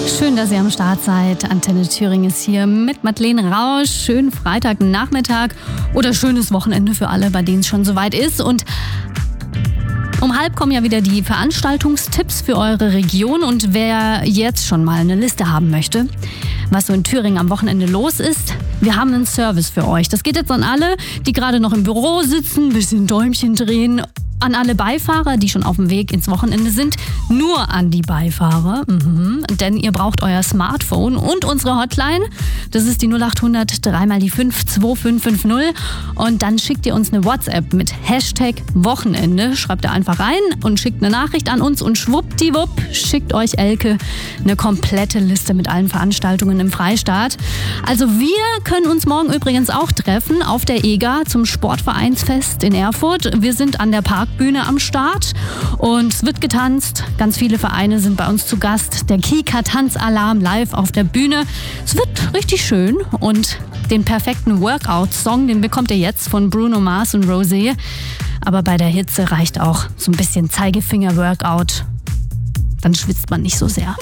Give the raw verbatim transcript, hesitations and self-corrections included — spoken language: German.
Schön, dass ihr am Start seid. Antenne Thüringen ist hier mit Madeleine Rausch. Schönen Freitagnachmittag oder schönes Wochenende für alle, bei denen es schon soweit ist. Und um halb kommen ja wieder die Veranstaltungstipps für eure Region. Und wer jetzt schon mal eine Liste haben möchte, was so in Thüringen am Wochenende los ist, wir haben einen Service für euch. Das geht jetzt an alle, die gerade noch im Büro sitzen, ein bisschen Däumchen drehen. An alle Beifahrer, die schon auf dem Weg ins Wochenende sind, nur an die Beifahrer, mhm. denn ihr braucht euer Smartphone und unsere Hotline, das ist die null acht hundert drei mal die fünf zwei fünf fünf null und dann schickt ihr uns eine WhatsApp mit Hashtag Wochenende, schreibt ihr einfach rein und schickt eine Nachricht an uns und schwuppdiwupp schickt euch Elke eine komplette Liste mit allen Veranstaltungen im Freistaat. Also wir können uns morgen übrigens auch treffen auf der E G A zum Sportvereinsfest in Erfurt. Wir sind an der Park Bühne am Start und es wird getanzt. Ganz viele Vereine sind bei uns zu Gast. Der Kika Tanzalarm live auf der Bühne. Es wird richtig schön und den perfekten Workout-Song, den bekommt ihr jetzt von Bruno Mars und Rosé. Aber bei der Hitze reicht auch so ein bisschen Zeigefinger-Workout. Dann schwitzt man nicht so sehr.